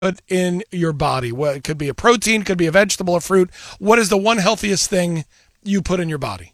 put in your body? Well, it could be a protein, could be a vegetable, a fruit. What is the one healthiest thing you put in your body?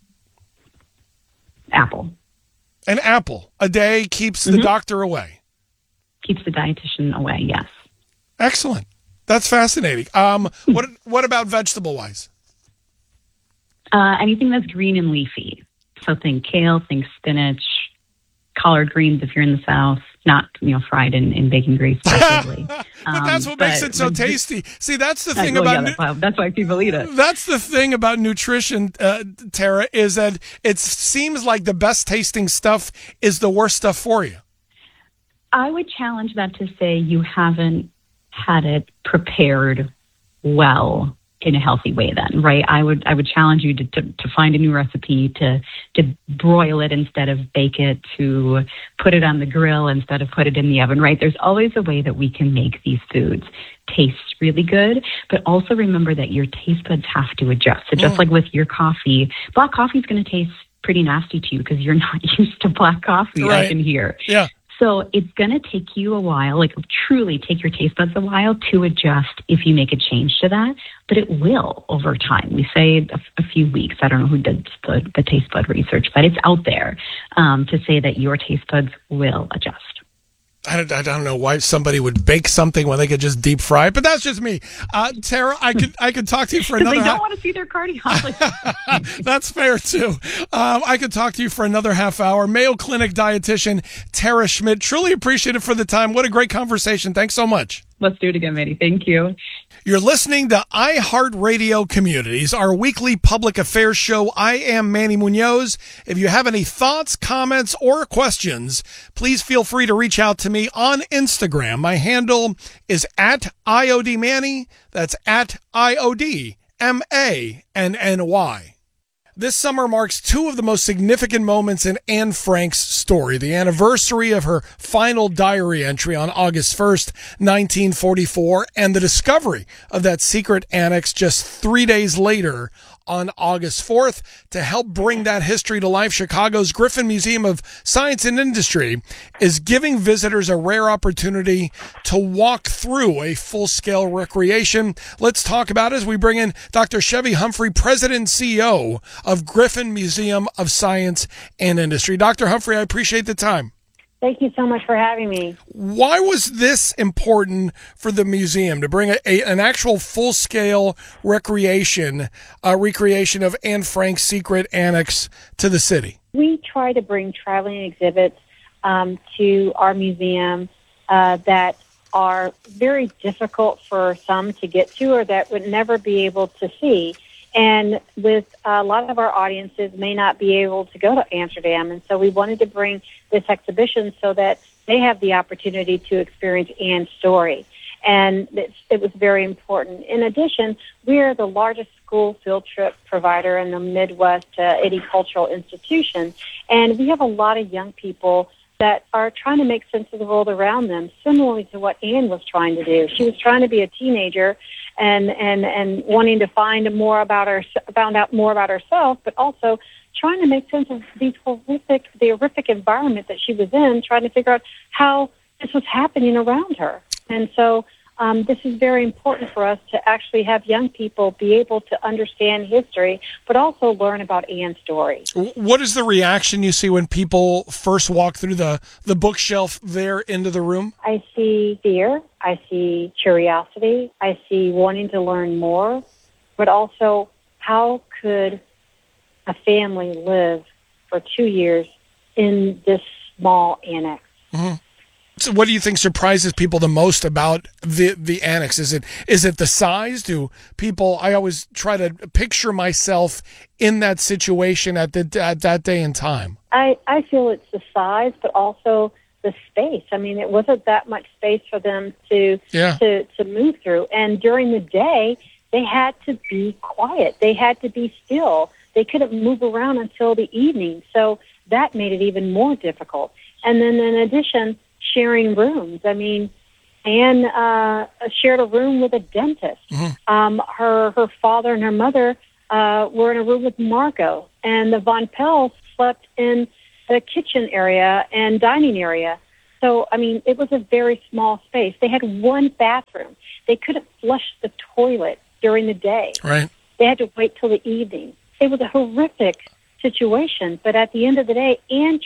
Apple. An apple a day keeps the doctor away. Keeps the dietitian away, yes. Excellent. That's fascinating. What about vegetable-wise? Anything that's green and leafy. So think kale, think spinach, collard greens if you're in the South. Not, fried in bacon grease, preferably. But that's what makes it so tasty. See, that's the thing that's why people eat it. That's the thing about nutrition, Tara, is that it seems like the best tasting stuff is the worst stuff for you. I would challenge that to say you haven't had it prepared well in a healthy way then, right? I would challenge you to find a new recipe, to broil it instead of bake it, to put it on the grill instead of put it in the oven, right? There's always a way that we can make these foods taste really good, but also remember that your taste buds have to adjust. So just like with your coffee, black coffee is going to taste pretty nasty to you because you're not used to black coffee, right. I can hear. Yeah. So it's going to take you a while, like truly take your taste buds a while to adjust if you make a change to that, but it will over time. We say a few weeks. I don't know who did the taste bud research, but it's out there to say that your taste buds will adjust. I don't know why somebody would bake something when they could just deep fry it, but that's just me. Tara, I could talk to you for another. They don't want to see their cardiologist. That's fair too. I could talk to you for another half hour. Mayo Clinic dietitian Tara Schmidt. Truly appreciate it for the time. What a great conversation. Thanks so much. Let's do it again, Manny. Thank you. You're listening to iHeartRadio Communities, our weekly public affairs show. I am Manny Munoz. If you have any thoughts, comments, or questions, please feel free to reach out to me on Instagram. My handle is at IODManny. That's at IODMANNY. This summer marks two of the most significant moments in Anne Frank's story. The anniversary of her final diary entry on August 1st, 1944, and the discovery of that secret annex just 3 days later on August 4th. To help bring that history to life, Chicago's Griffin Museum of Science and Industry is giving visitors a rare opportunity to walk through a full-scale recreation. Let's talk about it as we bring in Dr. Chevy Humphrey, President and CEO of Griffin Museum of Science and Industry. Dr. Humphrey, I appreciate the time. Thank you so much for having me. Why was this important for the museum to bring an actual full-scale recreation of Anne Frank's secret annex to the city? We try to bring traveling exhibits to our museum that are very difficult for some to get to or that would never be able to see. And with a lot of our audiences may not be able to go to Amsterdam. And so we wanted to bring this exhibition so that they have the opportunity to experience Anne's story. And it was very important. In addition, we are the largest school field trip provider in the Midwest to any cultural institution. And we have a lot of young people that are trying to make sense of the world around them, similarly to what Anne was trying to do. She was trying to be a teenager and wanting to find out more about herself, but also trying to make sense of the horrific environment that she was in, trying to figure out how this was happening around her. And so this is very important for us to actually have young people be able to understand history, but also learn about Anne's story. What is the reaction you see when people first walk through the bookshelf there into the room? I see fear. I see curiosity. I see wanting to learn more, but also how could a family live for 2 years in this small annex? Mm-hmm. So what do you think surprises people the most about the annex? Is it the size? Do people, I always try to picture myself in that situation at that day and time. I feel it's the size, but also the space. I mean, it wasn't that much space for them to move through. And during the day, they had to be quiet. They had to be still. They couldn't move around until the evening. So that made it even more difficult. And then in addition, sharing rooms. I mean, Anne shared a room with a dentist. Mm-hmm. Her father and her mother were in a room with Margot, and the Von Pels slept in the kitchen area and dining area. So, I mean, it was a very small space. They had one bathroom. They couldn't flush the toilet during the day. Right. They had to wait till the evening. It was a horrific situation. But at the end of the day, Anne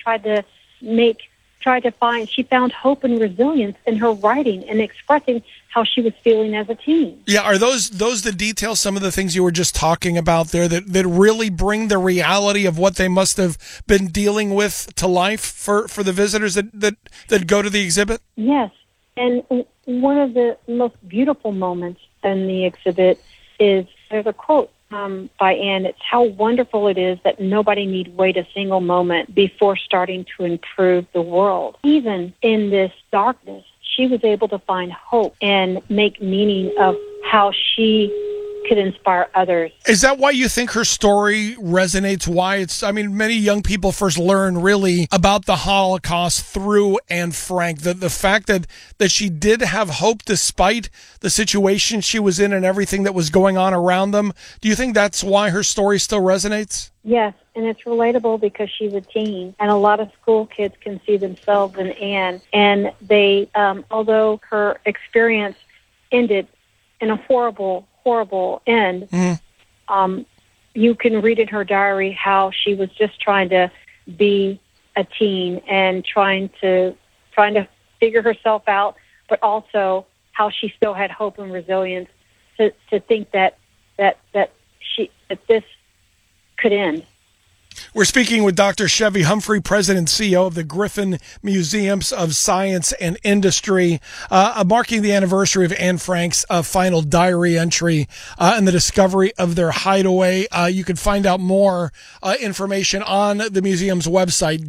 she found hope and resilience in her writing and expressing how she was feeling as a teen. Yeah, are those the details, some of the things you were just talking about there that really bring the reality of what they must have been dealing with to life for the visitors that go to the exhibit? Yes. And one of the most beautiful moments in the exhibit is there's a quote by Anne. It's how wonderful it is that nobody need wait a single moment before starting to improve the world. Even in this darkness, she was able to find hope and make meaning of how she could inspire others. Is that why you think her story resonates? Many young people first learn really about the Holocaust through Anne Frank. The fact that she did have hope despite the situation she was in and everything that was going on around them. Do you think that's why her story still resonates? Yes, and it's relatable because she's a teen, and a lot of school kids can see themselves in Anne. And they, although her experience ended in a horrible end, you can read in her diary how she was just trying to be a teen and trying to figure herself out, but also how she still had hope and resilience to think that this could end. We're speaking with Dr. Chevy Humphrey, President and CEO of the Griffin Museums of Science and Industry, marking the anniversary of Anne Frank's final diary entry and the discovery of their hideaway. You can find out more information on the museum's website,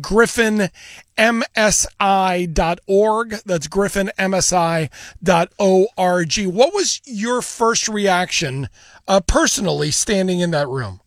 griffinmsi.org. That's griffinmsi.org. What was your first reaction personally standing in that room?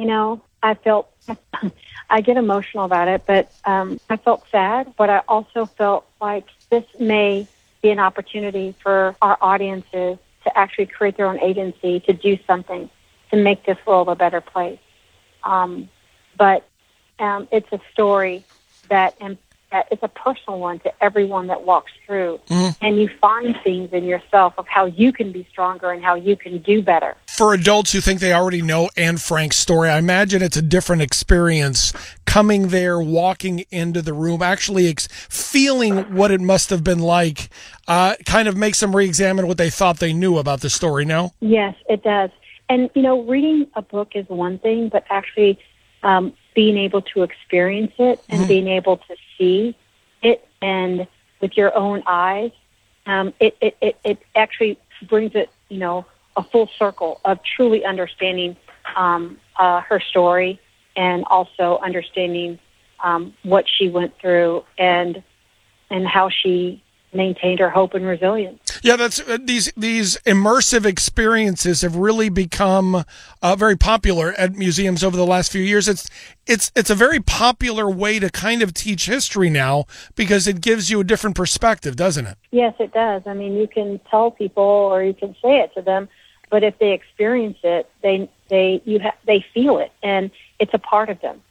I get emotional about it, but I felt sad, but I also felt like this may be an opportunity for our audiences to actually create their own agency, to do something, to make this world a better place. But it's a story that it's a personal one to everyone that walks through. Mm-hmm. And you find things in yourself of how you can be stronger and how you can do better. For adults who think they already know Anne Frank's story, I imagine it's a different experience coming there, walking into the room, actually feeling what it must have been like, kind of makes them re-examine what they thought they knew about the story, no? Yes, it does. And, reading a book is one thing, but actually being able to experience it and mm-hmm. being able to see it and with your own eyes, it actually brings it, a full circle of truly understanding her story and also understanding what she went through and how she maintained her hope and resilience. Yeah, that's these immersive experiences have really become very popular at museums over the last few years. It's a very popular way to kind of teach history now because it gives you a different perspective, doesn't it? Yes, it does. I mean, you can tell people or you can say it to them, but if they experience it, they feel it, and it's a part of them.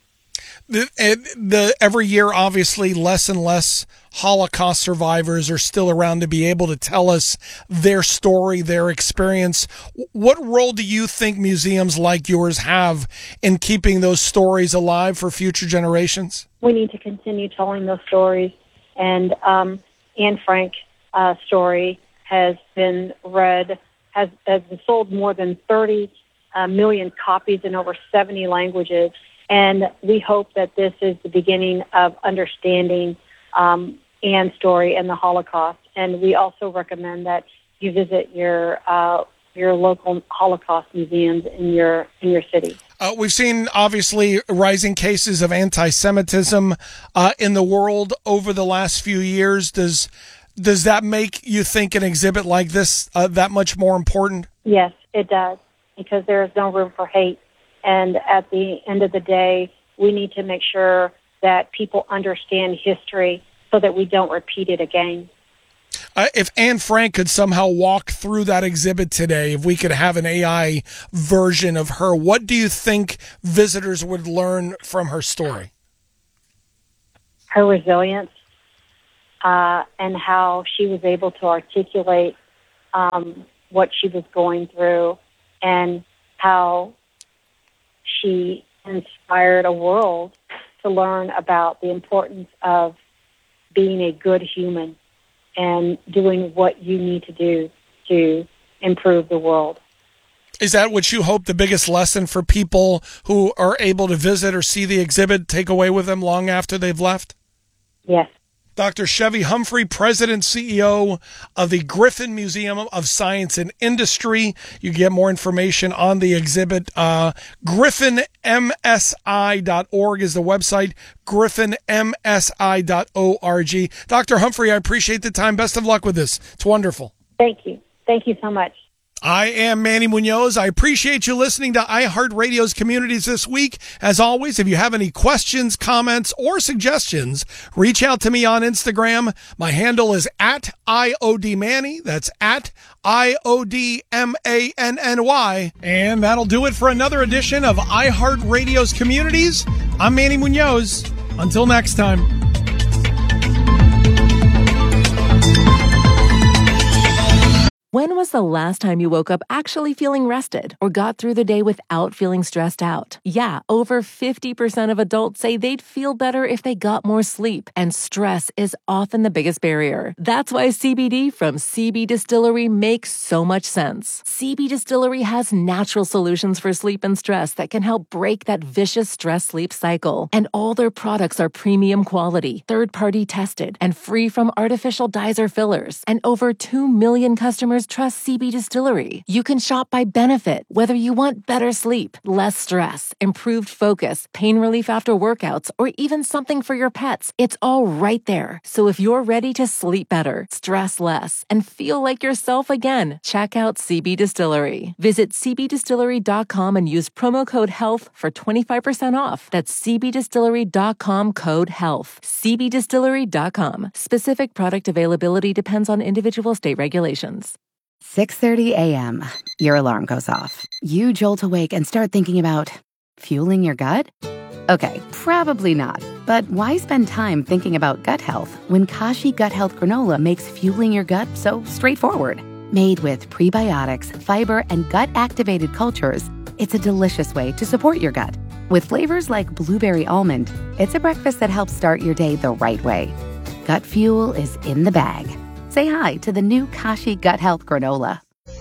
Every year, obviously, less and less Holocaust survivors are still around to be able to tell us their story, their experience. What role do you think museums like yours have in keeping those stories alive for future generations? We need to continue telling those stories, and Anne Frank's story has been read, has sold more than 30 million copies in over 70 languages. And we hope that this is the beginning of understanding Anne's story and the Holocaust. And we also recommend that you visit your local Holocaust museums in your city. We've seen, obviously, rising cases of anti-Semitism in the world over the last few years. Does that make you think an exhibit like this that much more important? Yes, it does, because there is no room for hate. And at the end of the day, we need to make sure that people understand history so that we don't repeat it again. If Anne Frank could somehow walk through that exhibit today, if we could have an AI version of her, what do you think visitors would learn from her story? Her resilience, and how she was able to articulate what she was going through, and how she inspired a world to learn about the importance of being a good human and doing what you need to do to improve the world. Is that what you hope the biggest lesson for people who are able to visit or see the exhibit take away with them long after they've left? Yes. Dr. Chevy Humphrey, President, CEO of the Griffin Museum of Science and Industry. You get more information on the exhibit. GriffinMSI.org is the website, GriffinMSI.org. Dr. Humphrey, I appreciate the time. Best of luck with this. It's wonderful. Thank you. Thank you so much. I am Manny Munoz. I appreciate you listening to iHeartRadio's Communities This Week. As always, if you have any questions, comments, or suggestions, reach out to me on Instagram. My handle is @IODManny. That's @IODMANNY. And that'll do it for another edition of iHeartRadio's Communities. I'm Manny Munoz. Until next time. When was the last time you woke up actually feeling rested or got through the day without feeling stressed out? Yeah, over 50% of adults say they'd feel better if they got more sleep, and stress is often the biggest barrier. That's why CBD from CB Distillery makes so much sense. CB Distillery has natural solutions for sleep and stress that can help break that vicious stress-sleep cycle. And all their products are premium quality, third-party tested, and free from artificial dyes or fillers. And over 2 million customers trust CB Distillery. You can shop by benefit, whether you want better sleep, less stress, improved focus, pain relief after workouts, or even something for your pets. It's all right there. So if you're ready to sleep better, stress less, and feel like yourself again, check out CB Distillery. Visit cbdistillery.com and use promo code HEALTH for 25% off. That's cbdistillery.com, code HEALTH. cbdistillery.com. Specific product availability depends on individual state regulations. 6:30 a.m. Your alarm goes off. You jolt awake and start thinking about fueling your gut? Okay, probably not. But why spend time thinking about gut health when Kashi Gut Health Granola makes fueling your gut so straightforward? Made with prebiotics, fiber, and gut-activated cultures, it's a delicious way to support your gut. With flavors like blueberry almond, it's a breakfast that helps start your day the right way. Gut fuel is in the bag. Say hi to the new Kashi Gut Health Granola.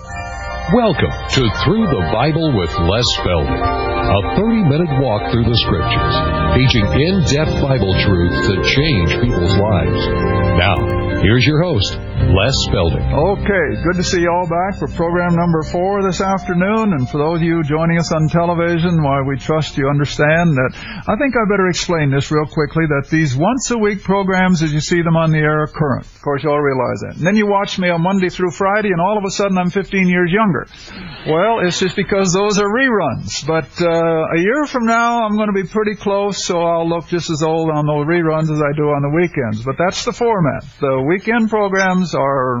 Welcome to Through the Bible with Les Spelman, a 30-minute walk through the Scriptures, teaching in-depth Bible truths that change people's lives. Now, here's your host, Les Spelman. Okay, good to see you all back for program number 4 this afternoon. And for those of you joining us on television, why we trust you understand that I think I better explain this real quickly, that these once-a-week programs, as you see them on the air, are current. Of course, you all realize that. And then you watch me on Monday through Friday, and all of a sudden I'm 15 years younger. Well, it's just because those are reruns. But a year from now, I'm going to be pretty close, so I'll look just as old on those reruns as I do on the weekends. But that's the format. The weekend programs are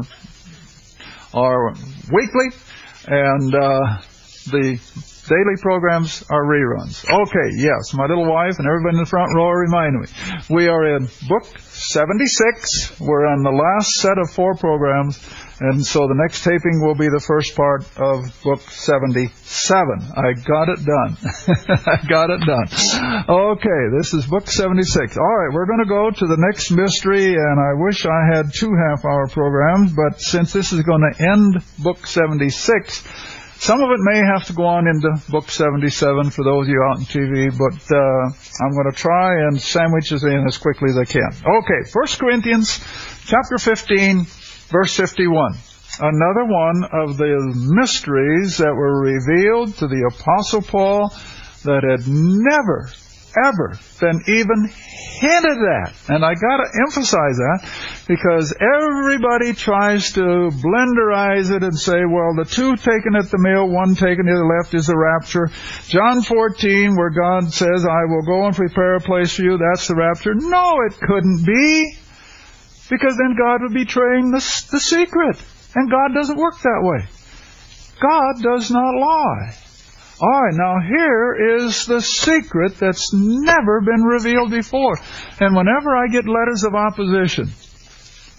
weekly, and the daily programs are reruns. Okay, yes, my little wife and everybody in the front row remind me. We are in Book 76. We're on the last set of 4 programs, and so the next taping will be the first part of Book 77. I got it done. I got it done. Okay, this is Book 76. All right, we're going to go to the next mystery, and I wish I had 2 half-hour programs, but since this is going to end Book 76, some of it may have to go on into Book 77 for those of you out on TV, but I'm going to try and sandwich it in as quickly as I can. Okay, 1 Corinthians chapter 15, verse 51. Another one of the mysteries that were revealed to the Apostle Paul that had never, ever been even hinted at. And I got to emphasize that because everybody tries to blenderize it and say, well, the 2 taken at the middle, 1 taken to the left is the rapture. John 14, where God says, I will go and prepare a place for you, that's the rapture. No, it couldn't be, because then God would be betraying the secret. And God doesn't work that way. God does not lie. All right, now here is the secret that's never been revealed before. And whenever I get letters of opposition,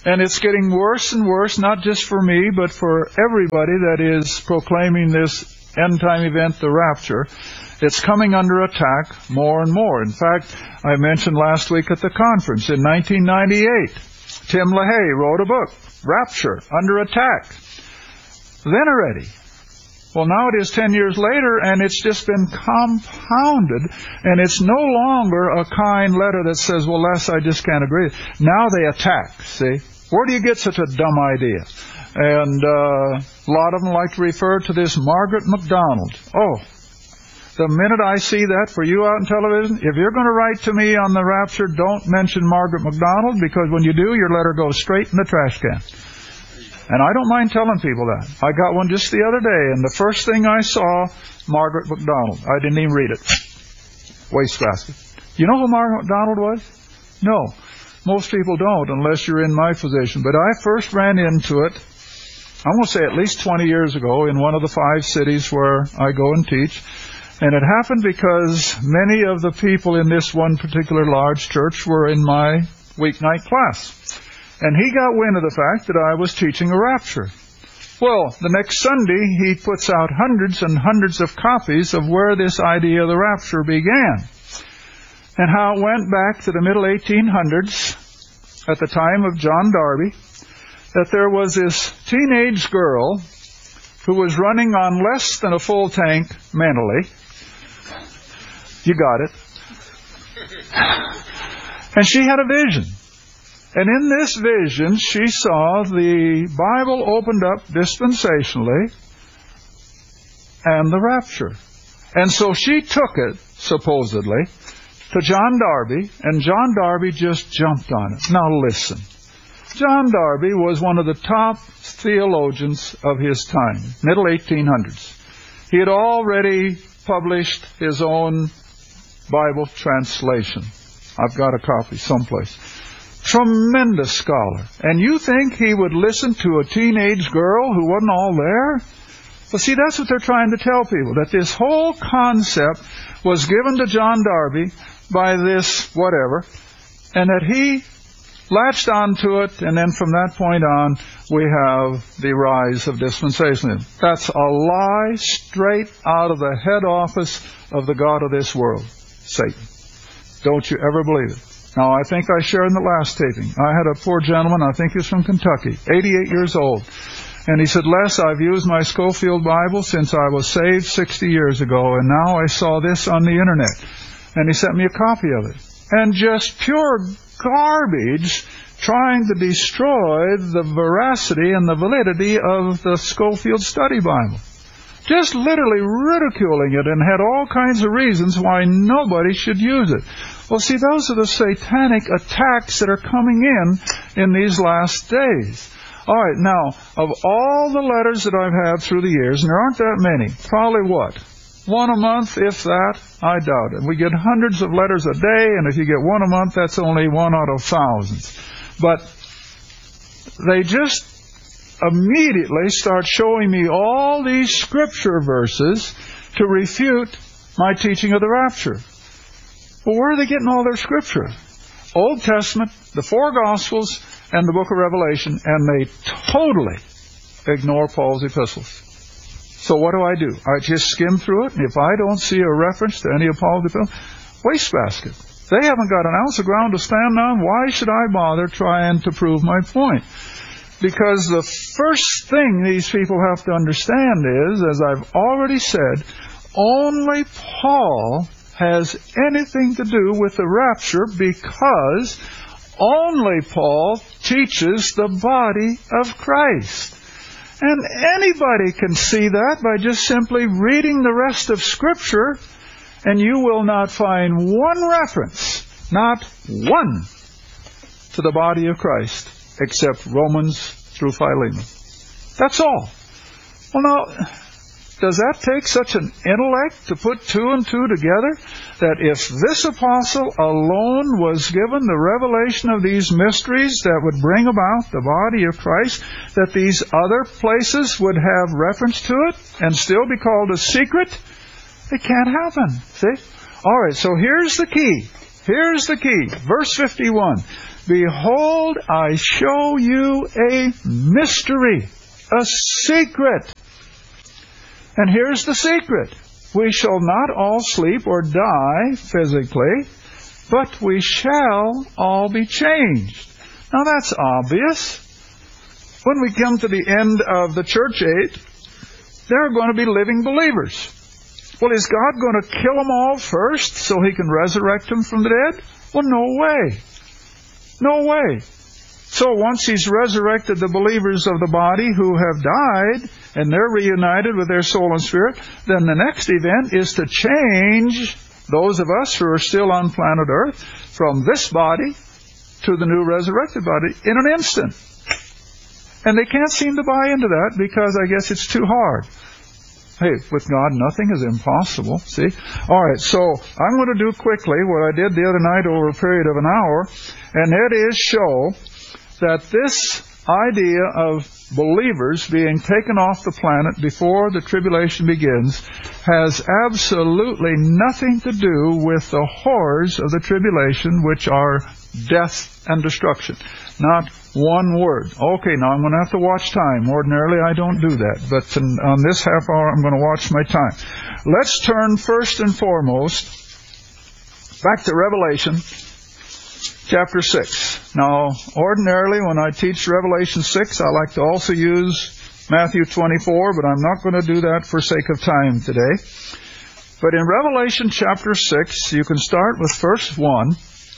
And it's getting worse and worse, not just for me, but for everybody that is proclaiming this end-time event, the rapture. It's coming under attack more and more. In fact, I mentioned last week at the conference, in 1998, Tim LaHaye wrote a book, Rapture, Under Attack. Then already. Well, now it is 10 years later, and it's just been compounded, and it's no longer a kind letter that says, well, Les, I just can't agree. Now they attack, see? Where do you get such a dumb idea? And a lot of them like to refer to this Margaret MacDonald. Oh, the minute I see that for you out on television, if you're going to write to me on the rapture, don't mention Margaret MacDonald, because when you do, your letter goes straight in the trash can. And I don't mind telling people that. I got one just the other day, and the first thing I saw, Margaret MacDonald. I didn't even read it. Wastebasket. You know who Margaret MacDonald was? No. Most people don't, unless you're in my position. But I first ran into it, I'm going to say at least 20 years ago, in one of the 5 cities where I go and teach. And it happened because many of the people in this one particular large church were in my weeknight class. And he got wind of the fact that I was teaching a rapture. Well, the next Sunday, he puts out hundreds and hundreds of copies of where this idea of the rapture began. And how it went back to the middle 1800s, at the time of John Darby, that there was this teenage girl who was running on less than a full tank mentally. You got it. And she had a vision. And in this vision, she saw the Bible opened up dispensationally and the rapture. And so she took it, supposedly, to John Darby, and John Darby just jumped on it. Now listen. John Darby was one of the top theologians of his time, middle 1800s. He had already published his own Bible translation. I've got a copy someplace. Tremendous scholar. And you think he would listen to a teenage girl who wasn't all there? Well, see, that's what they're trying to tell people, that this whole concept was given to John Darby by this whatever, and that he latched onto it, and then from that point on, we have the rise of dispensationalism. That's a lie straight out of the head office of the God of this world, Satan. Don't you ever believe it. Now, I think I shared in the last taping. I had a poor gentleman, I think he's from Kentucky, 88 years old. And he said, Les, I've used my Schofield Bible since I was saved 60 years ago, and now I saw this on the Internet. And he sent me a copy of it. And just pure garbage trying to destroy the veracity and the validity of the Schofield Study Bible. Just literally ridiculing it, and had all kinds of reasons why nobody should use it. Well, see, those are the satanic attacks that are coming in these last days. All right, now, of all the letters that I've had through the years, and there aren't that many, probably what? One a month, if that? I doubt it. We get hundreds of letters a day, and if you get one a month, that's only one out of thousands. But they just immediately start showing me all these scripture verses to refute my teaching of the rapture. Well, where are they getting all their scripture? Old Testament, the 4 Gospels, and the book of Revelation, and they totally ignore Paul's epistles. So what do? I just skim through it, and if I don't see a reference to any of Paul's epistles, wastebasket. They haven't got an ounce of ground to stand on. Why should I bother trying to prove my point? Because the first thing these people have to understand is, as I've already said, only Paul has anything to do with the rapture, because only Paul teaches the body of Christ. And anybody can see that by just simply reading the rest of Scripture, and you will not find one reference, not one, to the body of Christ, except Romans through Philemon. That's all. Well, now, does that take such an intellect to put 2 and 2 together? That if this apostle alone was given the revelation of these mysteries that would bring about the body of Christ, that these other places would have reference to it and still be called a secret? It can't happen. See? All right, so here's the key. Here's the key. Verse 51. Behold, I show you a mystery, a secret. And here's the secret. We shall not all sleep or die physically, but we shall all be changed. Now that's obvious. When we come to the end of the church age, there are going to be living believers. Well, is God going to kill them all first so He can resurrect them from the dead? Well, no way. No way. So once He's resurrected the believers of the body who have died, and they're reunited with their soul and spirit, then the next event is to change those of us who are still on planet Earth from this body to the new resurrected body in an instant. And they can't seem to buy into that because I guess it's too hard. Hey, with God, nothing is impossible, see? All right, so I'm going to do quickly what I did the other night over a period of an hour, and that is show that this idea of believers being taken off the planet before the tribulation begins has absolutely nothing to do with the horrors of the tribulation, which are death and destruction. Not one word. Okay, now I'm going to have to watch time. Ordinarily I don't do that, but on this half hour I'm going to watch my time. Let's turn first and foremost back to Revelation chapter 6. Now, ordinarily when I teach Revelation 6, I like to also use Matthew 24, but I'm not going to do that for sake of time today. But in Revelation chapter 6, you can start with verse 1.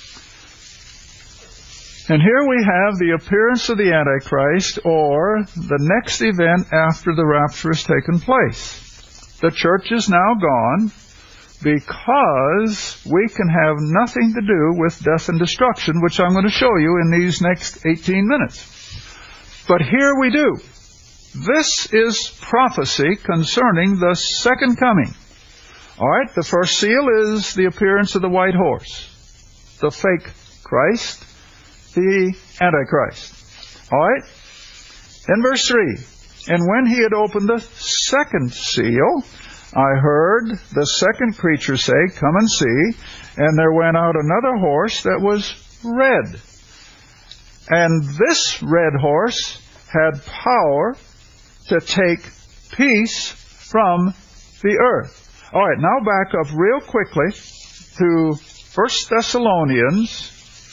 And here we have the appearance of the Antichrist, or the next event after the rapture has taken place. The church is now gone because we can have nothing to do with death and destruction, which I'm going to show you in these next 18 minutes. But here we do. This is prophecy concerning the second coming. All right, the first seal is the appearance of the white horse, the fake Christ, the Antichrist. All right? In verse 3, and when he had opened the second seal, I heard the second creature say, come and see. And there went out another horse that was red. And this red horse had power to take peace from the earth. All right, now back up real quickly to 1 Thessalonians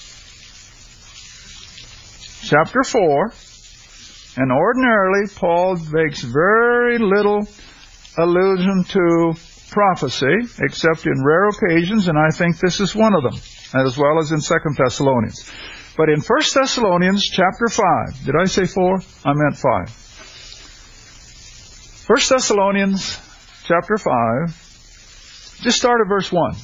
chapter 4, and ordinarily Paul makes very little allusion to prophecy, except in rare occasions, and I think this is one of them, as well as in 2 Thessalonians. But in 1 Thessalonians chapter 5, did I say 4? I meant 5. 1 Thessalonians chapter 5, just start at verse 1.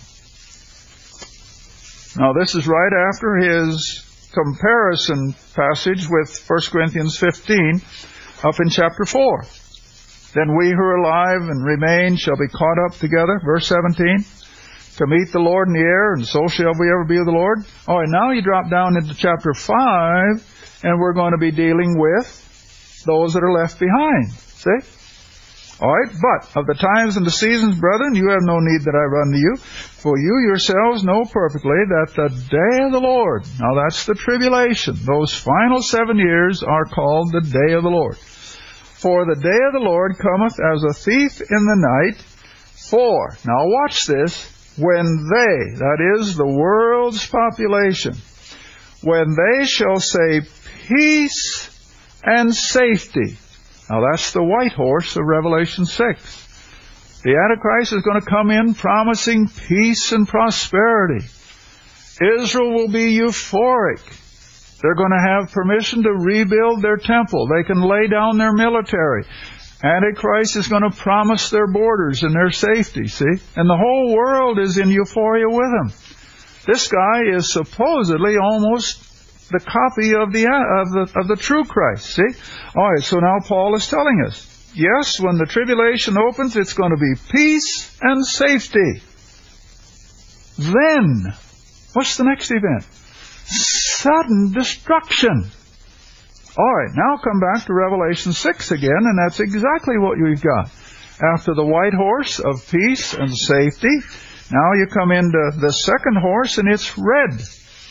Now this is right after his comparison passage with 1 Corinthians 15 up in chapter 4. Then we who are alive and remain shall be caught up together, verse 17, to meet the Lord in the air, and so shall we ever be with the Lord. All right, now you drop down into chapter 5, and we're going to be dealing with those that are left behind. See? All right, but of the times and the seasons, brethren, you have no need that I run to you, for you yourselves know perfectly that the day of the Lord, now that's the tribulation, those final 7 years are called the day of the Lord. For the day of the Lord cometh as a thief in the night, for, now watch this, when they, that is the world's population, when they shall say peace and safety. Now that's the white horse of Revelation 6. The Antichrist is going to come in promising peace and prosperity. Israel will be euphoric. They're going to have permission to rebuild their temple. They can lay down their military. Antichrist is going to promise their borders and their safety, see? And the whole world is in euphoria with him. This guy is supposedly almost the copy of the true Christ, see? All right, so now Paul is telling us, yes, when the tribulation opens, it's going to be peace and safety. Then, what's the next event? Sudden destruction. All right, now come back to Revelation 6 again, and that's exactly what you've got. After the white horse of peace and safety, now you come into the second horse, and it's red.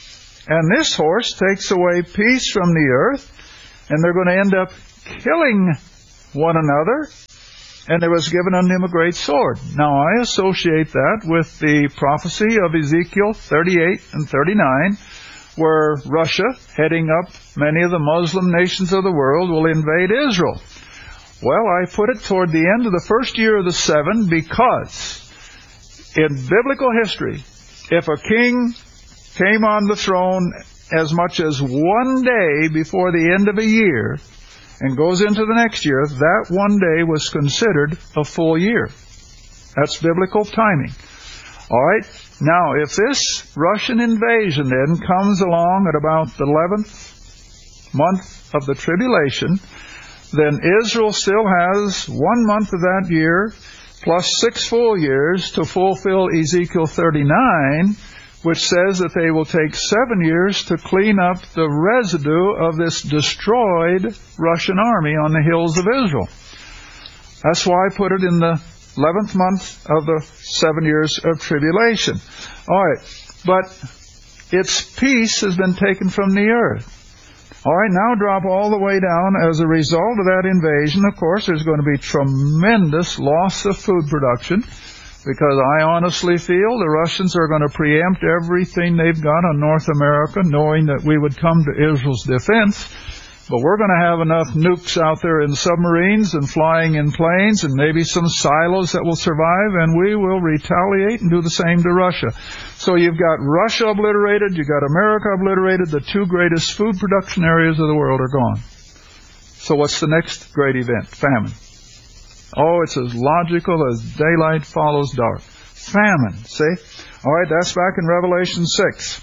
And this horse takes away peace from the earth, and they're going to end up killing one another. And there was given unto him a great sword. Now I associate that with the prophecy of Ezekiel 38 and 39, where Russia, heading up many of the Muslim nations of the world, will invade Israel. Well, I put it toward the end of the first year of the 7, because in biblical history, if a king came on the throne as much as one day before the end of a year and goes into the next year, that one day was considered a full year. That's biblical timing. All right. Now, if this Russian invasion then comes along at about the 11th month of the tribulation, then Israel still has 1 month of that year plus 6 full years to fulfill Ezekiel 39, which says that they will take 7 years to clean up the residue of this destroyed Russian army on the hills of Israel. That's why I put it in the 11th month of the 7 years of tribulation. All right, but its peace has been taken from the earth. All right, now drop all the way down. As a result of that invasion, of course, there's going to be tremendous loss of food production, because I honestly feel the Russians are going to preempt everything they've got on North America, knowing that we would come to Israel's defense. But we're going to have enough nukes out there in submarines and flying in planes and maybe some silos that will survive, and we will retaliate and do the same to Russia. So you've got Russia obliterated, you've got America obliterated, the 2 greatest food production areas of the world are gone. So what's the next great event? Famine. Oh, it's as logical as daylight follows dark. Famine, see? All right, that's back in Revelation 6.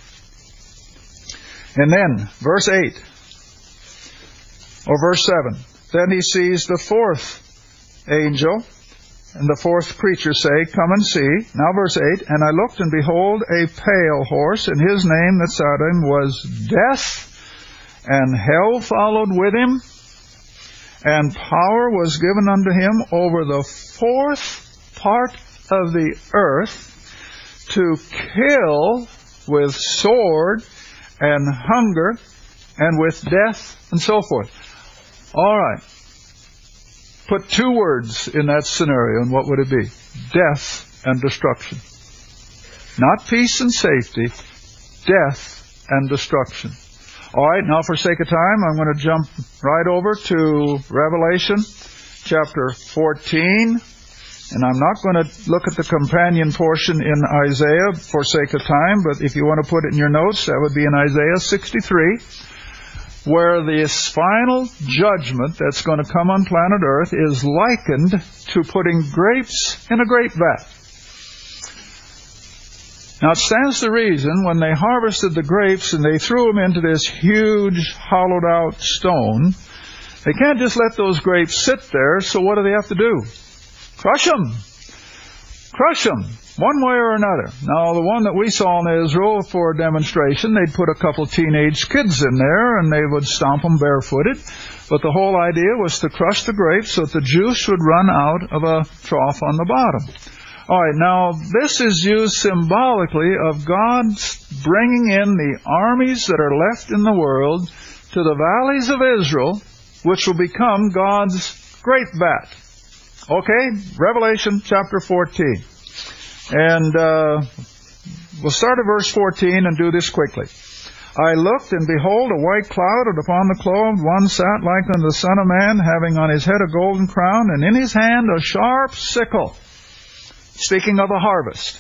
And then, verse 8. Or verse 7, then he sees the 4th angel and the 4th creature say, come and see. Now verse 8, and I looked, and behold, a pale horse, and his name that sat him was Death, and hell followed with him, and power was given unto him over the 4th part of the earth to kill with sword and hunger and with death and so forth. All right. Put 2 words in that scenario, and what would it be? Death and destruction. Not peace and safety, death and destruction. All right, now for sake of time, I'm going to jump right over to Revelation chapter 14. And I'm not going to look at the companion portion in Isaiah for sake of time, but if you want to put it in your notes, that would be in Isaiah 63. Where this final judgment that's going to come on planet Earth is likened to putting grapes in a grape vat. Now it stands to reason, when they harvested the grapes and they threw them into this huge hollowed out stone, they can't just let those grapes sit there, so what do they have to do? Crush them. Crush them, one way or another. Now, the one that we saw in Israel for a demonstration, they'd put a couple teenage kids in there, and they would stomp them barefooted. But the whole idea was to crush the grapes so that the juice would run out of a trough on the bottom. All right, now, this is used symbolically of God's bringing in the armies that are left in the world to the valleys of Israel, which will become God's grape vat. Okay, Revelation chapter 14. And we'll start at verse 14 and do this quickly. I looked, and behold, a white cloud, and upon the cloud one sat like unto the Son of Man, having on his head a golden crown, and in his hand a sharp sickle. Speaking of a harvest.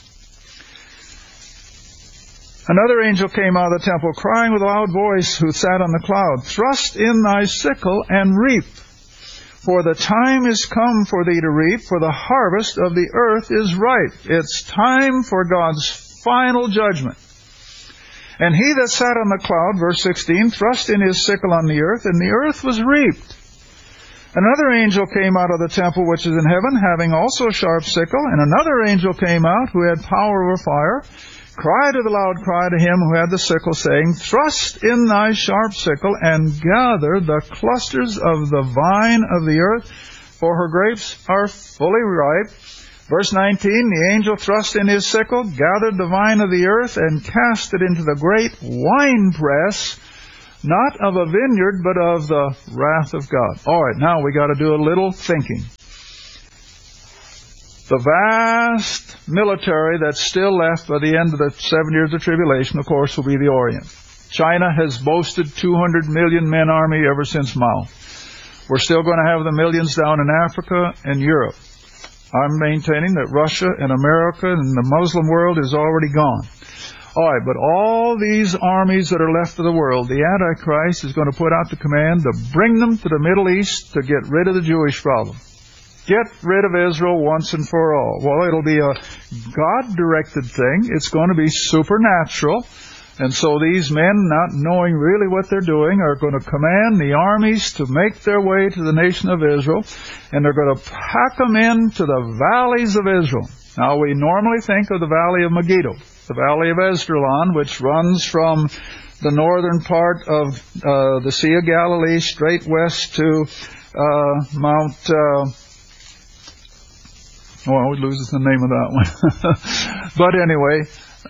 Another angel came out of the temple, crying with a loud voice, who sat on the cloud, thrust in thy sickle and reap. For the time is come for thee to reap, for the harvest of the earth is ripe. It's time for God's final judgment. And he that sat on the cloud, verse 16, thrust in his sickle on the earth, and the earth was reaped. Another angel came out of the temple which is in heaven, having also a sharp sickle, and another angel came out, who had power over fire, cried with a loud cry to him who had the sickle, saying, thrust in thy sharp sickle, and gather the clusters of the vine of the earth, for her grapes are fully ripe. Verse 19, the angel thrust in his sickle, gathered the vine of the earth, and cast it into the great winepress, not of a vineyard, but of the wrath of God. All right, now we got to do a little thinking. The vast military that's still left by the end of the 7 years of tribulation, of course, will be the Orient. China has boasted 200 million men army ever since Mao. We're still going to have the millions down in Africa and Europe. I'm maintaining that Russia and America and the Muslim world is already gone. All right, but all these armies that are left of the world, the Antichrist is going to put out the command to bring them to the Middle East to get rid of the Jewish problem. Get rid of Israel once and for all. Well, it'll be a God-directed thing. It's going to be supernatural. And so these men, not knowing really what they're doing, are going to command the armies to make their way to the nation of Israel, and they're going to pack them into the valleys of Israel. Now, we normally think of the valley of Megiddo, the valley of Esdraelon, which runs from the northern part of the Sea of Galilee straight west to Mount... I always loses the name of that one. But anyway,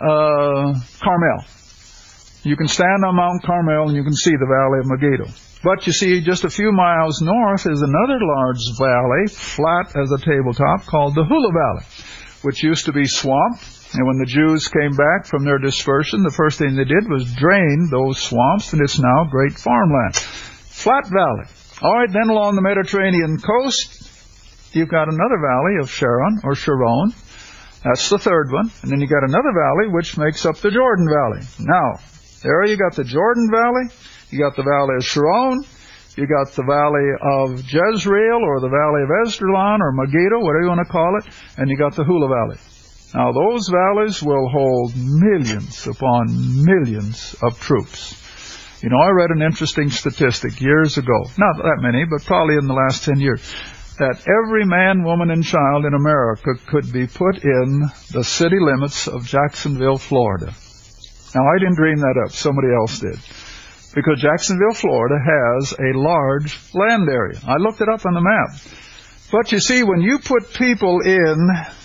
Carmel. You can stand on Mount Carmel and you can see the valley of Megiddo. But you see, just a few miles north is another large valley, flat as a tabletop, called the Hula Valley, which used to be swamp. And when the Jews came back from their dispersion, the first thing they did was drain those swamps, and it's now great farmland. Flat valley. All right, then along the Mediterranean coast, you've got another valley of Sharon, or Sharon. That's the third one. And then you got another valley which makes up the Jordan Valley. Now, there you got the Jordan Valley, you got the valley of Sharon, you got the valley of Jezreel, or the valley of Esdraelon, or Megiddo, whatever you want to call it, and you got the Hula Valley. Now, those valleys will hold millions upon millions of troops. You know, I read an interesting statistic years ago, not that many, but probably in the last 10 years, that every man, woman, and child in America could be put in the city limits of Jacksonville, Florida. Now, I didn't dream that up. Somebody else did. Because Jacksonville, Florida has a large land area. I looked it up on the map. But you see, when you put people in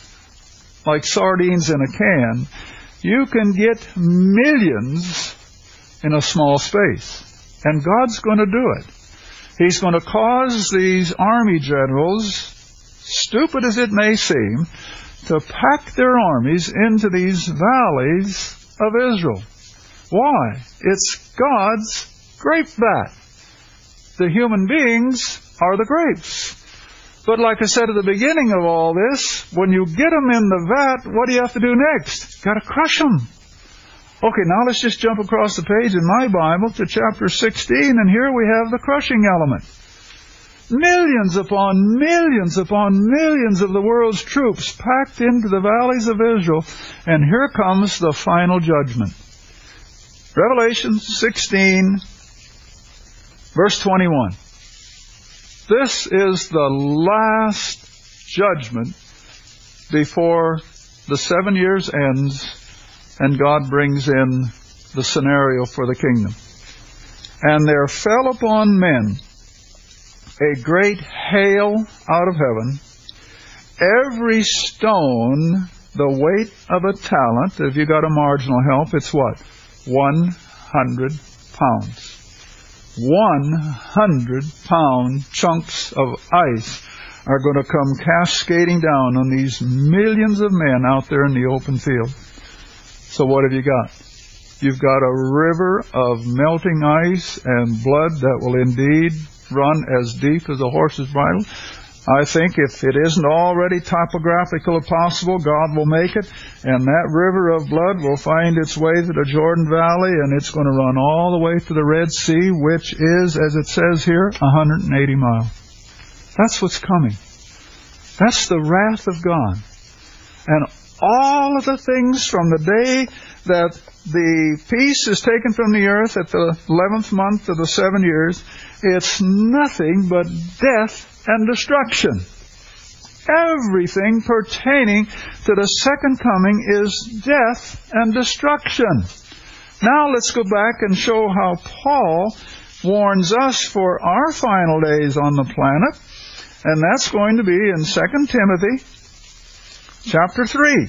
like sardines in a can, you can get millions in a small space. And God's going to do it. He's going to cause these army generals, stupid as it may seem, to pack their armies into these valleys of Israel. Why? It's God's grape vat. The human beings are the grapes. But like I said at the beginning of all this, when you get them in the vat, what do you have to do next? Got to crush them. Okay, now let's just jump across the page in my Bible to chapter 16, and here we have the crushing element. Millions upon millions of the world's troops packed into the valleys of Israel, and here comes the final judgment. Revelation 16, verse 21. This is the last judgment before the 7 years ends and God brings in the scenario for the kingdom. And there fell upon men a great hail out of heaven, every stone the weight of a talent. If you got a marginal help, it's what? 100 pounds. 100-pound chunks of ice are going to come cascading down on these millions of men out there in the open field. So what have you got? You've got a river of melting ice and blood that will indeed run as deep as a horse's bridle. I think if it isn't already topographically possible, God will make it, and that river of blood will find its way to the Jordan Valley, and it's going to run all the way to the Red Sea, which is, as it says here, 180 miles. That's what's coming. That's the wrath of God. And all of the things from the day that the peace is taken from the earth at the 11th month of the 7 years, it's nothing but death and destruction. Everything pertaining to the second coming is death and destruction. Now let's go back and show how Paul warns us for our final days on the planet, and that's going to be in 2 Timothy chapter 3.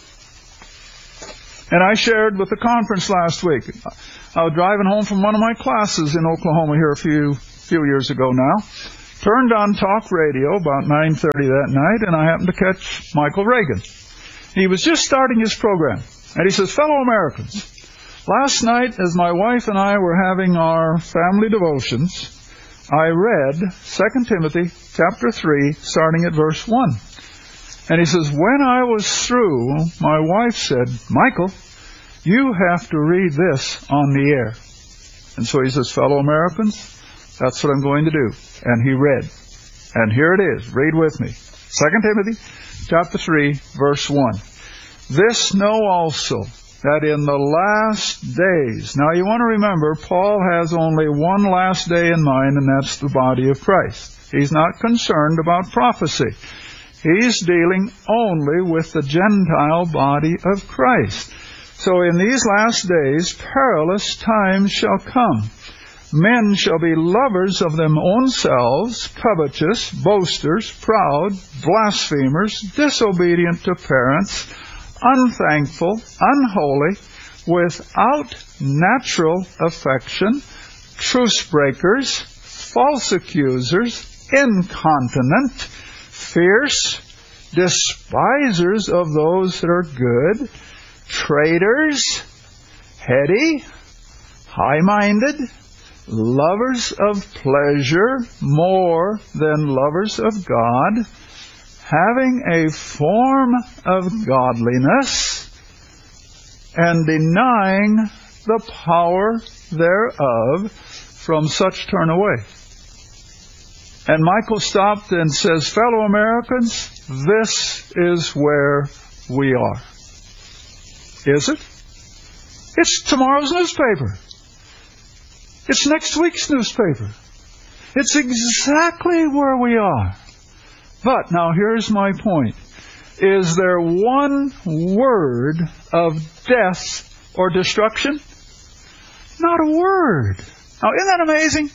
And I shared with the conference last week. I was driving home from one of my classes in Oklahoma here a few years ago now. Turned on talk radio about 9:30 that night, and I happened to catch Michael Reagan. He was just starting his program. And he says, "Fellow Americans, last night as my wife and I were having our family devotions, I read 2 Timothy chapter 3, starting at verse 1. And he says, when I was through, my wife said, Michael, you have to read this on the air. And so he says, fellow Americans, that's what I'm going to do. And he read. And here it is. Read with me. 2 Timothy chapter 3, verse 1. This know also, that in the last days. Now you want to remember, Paul has only one last day in mind, and that's the body of Christ. He's not concerned about prophecy. He's dealing only with the Gentile body of Christ. So in these last days, perilous times shall come. Men shall be lovers of them own selves, covetous, boasters, proud, blasphemers, disobedient to parents, unthankful, unholy, without natural affection, truce breakers, false accusers, incontinent, fierce, despisers of those that are good, traitors, heady, high-minded, lovers of pleasure more than lovers of God, having a form of godliness, and denying the power thereof, from such turn away. And Michael stopped and says, fellow Americans, this is where we are. Is it? It's tomorrow's newspaper. It's next week's newspaper. It's exactly where we are. But now here's my point. Is there one word of death or destruction? Not a word. Now isn't that amazing?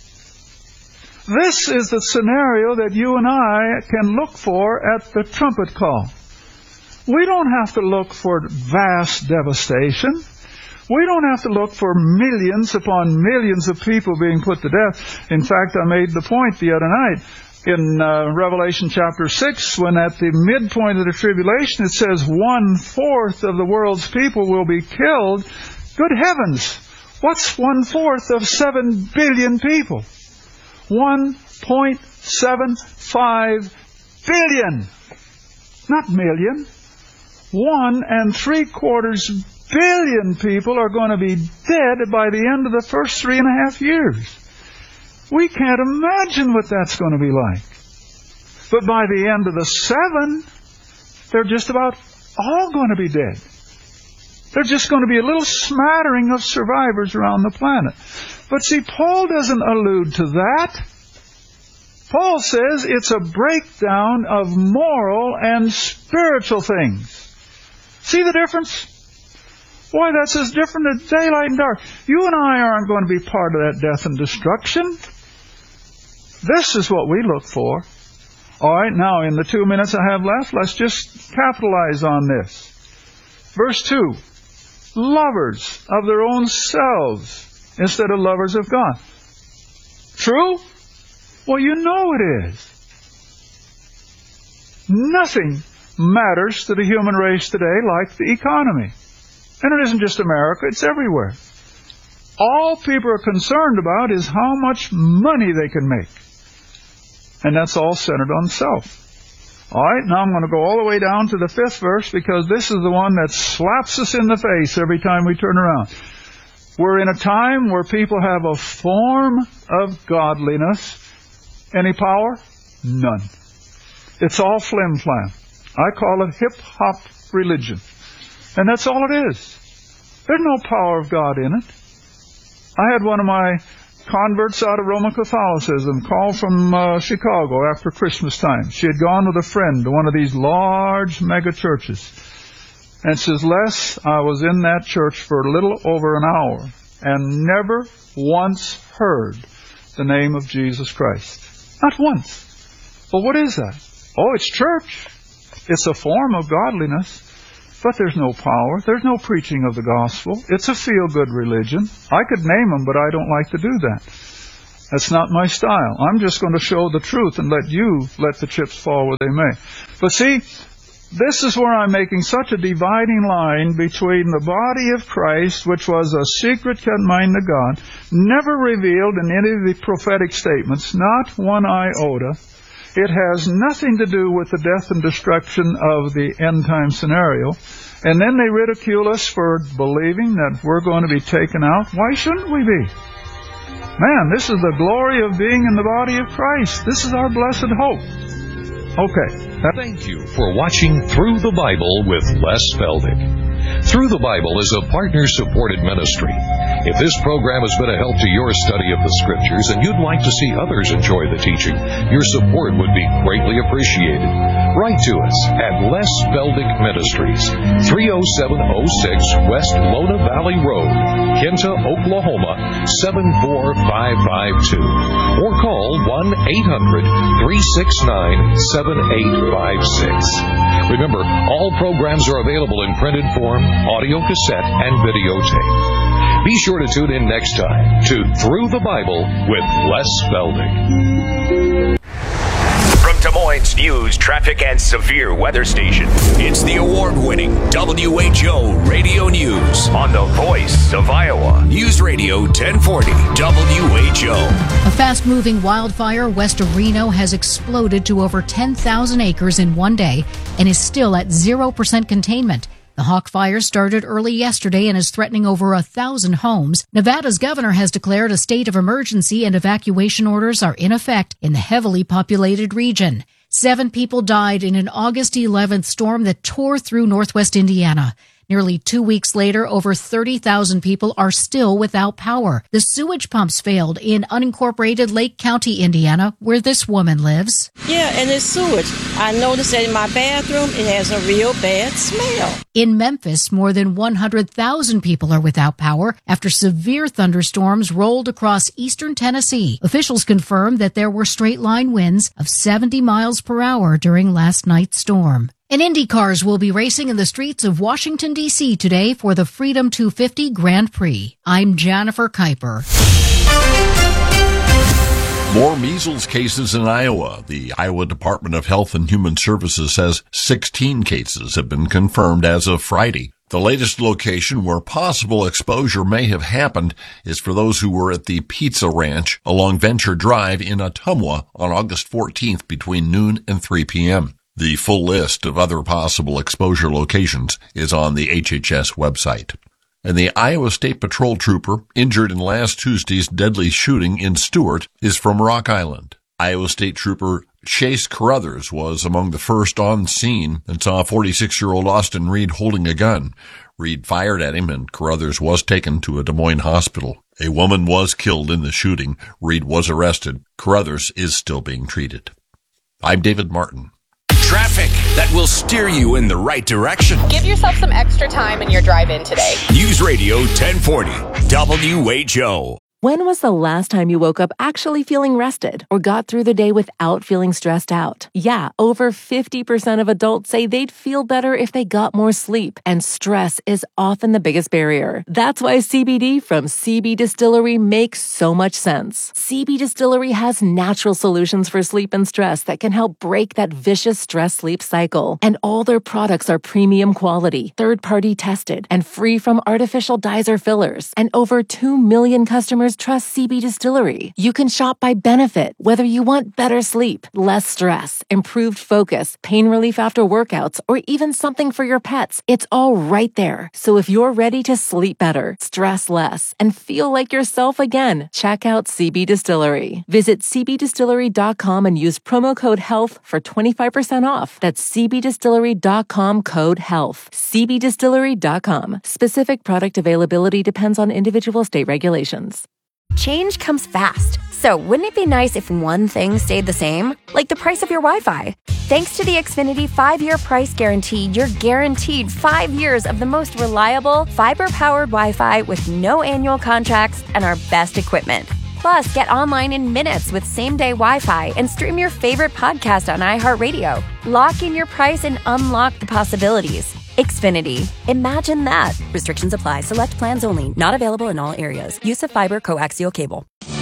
This is the scenario that you and I can look for at the trumpet call. We don't have to look for vast devastation. We don't have to look for millions upon millions of people being put to death. In fact, I made the point the other night in Revelation chapter 6, when at the midpoint of the tribulation it says 1/4 of the world's people will be killed. Good heavens! What's 1/4 of 7 billion people? 1.75 billion. Not million. 1 3/4 billion people are going to be dead by the end of the first 3.5 years. We can't imagine what that's going to be like. But by the end of the 7, they're just about all going to be dead. There's just going to be a little smattering of survivors around the planet. But see, Paul doesn't allude to that. Paul says it's a breakdown of moral and spiritual things. See the difference? Boy, that's as different as daylight and dark. You and I aren't going to be part of that death and destruction. This is what we look for. All right, now in the 2 minutes I have left, let's just capitalize on this. Verse 2. Lovers of their own selves instead of lovers of God. True? Well, you know it is. Nothing matters to the human race today like the economy. And it isn't just America, it's everywhere. All people are concerned about is how much money they can make. And that's all centered on self. All right, now I'm going to go all the way down to the 5th verse, because this is the one that slaps us in the face every time we turn around. We're in a time where people have a form of godliness. Any power? None. It's all flim-flam. I call it hip-hop religion. And that's all it is. There's no power of God in it. I had one of my converts out of Roman Catholicism call from Chicago after Christmas time. She had gone with a friend to one of these large mega churches. And says, Les, I was in that church for a little over an hour and never once heard the name of Jesus Christ. Not once. Well, what is that? Oh, it's church. It's a form of godliness, but there's no power. There's no preaching of the gospel. It's a feel-good religion. I could name them, but I don't like to do that. That's not my style. I'm just going to show the truth and let the chips fall where they may. But see, this is where I'm making such a dividing line between the body of Christ, which was a secret kept mine to God, never revealed in any of the prophetic statements, not one iota. It has nothing to do with the death and destruction of the end-time scenario. And then they ridicule us for believing that we're going to be taken out. Why shouldn't we be? Man, this is the glory of being in the body of Christ. This is our blessed hope. Okay. Thank you for watching Through the Bible with Les Feldick. Through the Bible is a partner-supported ministry. If this program has been a help to your study of the Scriptures and you'd like to see others enjoy the teaching, your support would be greatly appreciated. Write to us at Les Feldick Ministries, 30706 West Lona Valley Road, Kinta, Oklahoma, 74552. Or call 1-800-369-7856. Remember, all programs are available in printed form, audio cassette, and videotape. Be sure to tune in next time to Through the Bible with Les Feldick. From Des Moines News, traffic, and severe weather station, it's the award-winning WHO Radio News on the Voice of Iowa. News Radio 1040 WHO. A fast-moving wildfire west of Reno has exploded to over 10,000 acres in one day and is still at 0% containment. The Hawk Fire started early yesterday and is threatening over 1,000 homes. Nevada's governor has declared a state of emergency and evacuation orders are in effect in the heavily populated region. 7 people died in an August 11th storm that tore through northwest Indiana. Nearly 2 weeks later, over 30,000 people are still without power. The sewage pumps failed in unincorporated Lake County, Indiana, where this woman lives. Yeah, and it's sewage. I noticed that in my bathroom, it has a real bad smell. In Memphis, more than 100,000 people are without power after severe thunderstorms rolled across eastern Tennessee. Officials confirmed that there were straight-line winds of 70 miles per hour during last night's storm. And Indy cars will be racing in the streets of Washington, D.C. today for the Freedom 250 Grand Prix. I'm Jennifer Kuiper. More measles cases in Iowa. The Iowa Department of Health and Human Services says 16 cases have been confirmed as of Friday. The latest location where possible exposure may have happened is for those who were at the Pizza Ranch along Venture Drive in Ottumwa on August 14th between noon and 3 p.m. The full list of other possible exposure locations is on the HHS website. And the Iowa State Patrol trooper injured in last Tuesday's deadly shooting in Stewart is from Rock Island. Iowa State Trooper Chase Carruthers was among the first on scene and saw 46-year-old Austin Reed holding a gun. Reed fired at him and Carruthers was taken to a Des Moines hospital. A woman was killed in the shooting. Reed was arrested. Carruthers is still being treated. I'm David Martin. Traffic that will steer you in the right direction. Give yourself some extra time in your drive-in today. News Radio 1040 WHO. When was the last time you woke up actually feeling rested or got through the day without feeling stressed out? Yeah, over 50% of adults say they'd feel better if they got more sleep, and stress is often the biggest barrier. That's why CBD from CB Distillery makes so much sense. CB Distillery has natural solutions for sleep and stress that can help break that vicious stress-sleep cycle. And all their products are premium quality, third-party tested, and free from artificial dyes or fillers. And over 2 million customers trust CB Distillery. You can shop by benefit, whether you want better sleep, less stress, improved focus, pain relief after workouts, or even something for your pets. It's all right there. So if you're ready to sleep better, stress less, and feel like yourself again, check out CB Distillery. Visit cbdistillery.com and use promo code HEALTH for 25% off. That's cbdistillery.com code HEALTH. cbdistillery.com. Specific product availability depends on individual state regulations. Change comes fast, so wouldn't it be nice if one thing stayed the same? Like the price of your Wi-Fi. Thanks to the Xfinity 5-year price guarantee, you're guaranteed 5 years of the most reliable, fiber-powered Wi-Fi with no annual contracts and our best equipment. Plus, get online in minutes with same-day Wi-Fi and stream your favorite podcast on iHeartRadio. Lock in your price and unlock the possibilities. Xfinity. Imagine that. Restrictions apply. Select plans only. Not available in all areas. Use of fiber coaxial cable.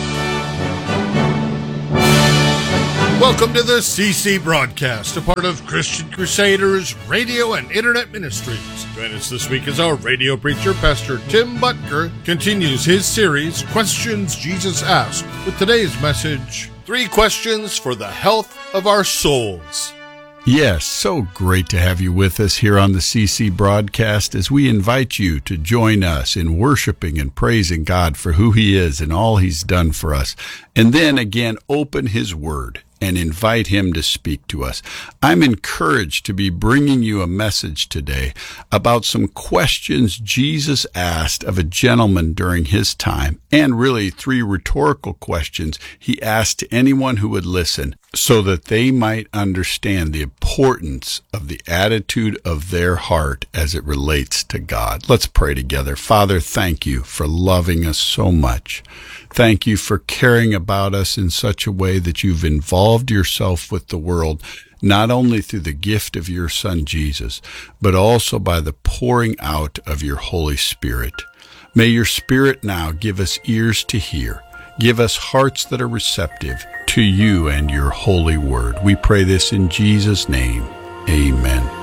Welcome to the CC Broadcast, a part of Christian Crusaders Radio and Internet Ministries. Join us this week as our radio preacher, Pastor Tim Butker, continues his series, Questions Jesus Asked, with today's message, 3 Questions for the Health of Our Souls. Yes, so great to have you with us here on the CC Broadcast as we invite you to join us in worshiping and praising God for who He is and all He's done for us. And then again, open His Word and invite Him to speak to us. I'm encouraged to be bringing you a message today about some questions Jesus asked of a gentleman during his time, and really 3 rhetorical questions He asked to anyone who would listen so that they might understand the importance of the attitude of their heart as it relates to God. Let's pray together. Father, thank you for loving us so much. Thank you for caring about us in such a way that you've involved yourself with the world, not only through the gift of your Son Jesus, but also by the pouring out of your Holy Spirit. May your Spirit now give us ears to hear. Give us hearts that are receptive to you and your holy word. We pray this in Jesus' name. Amen.